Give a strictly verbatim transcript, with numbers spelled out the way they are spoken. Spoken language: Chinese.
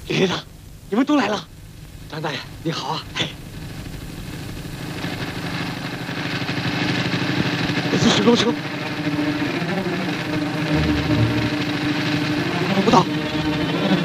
李学长，你们都来了。张大爷，你好啊！哎，我是水龙车，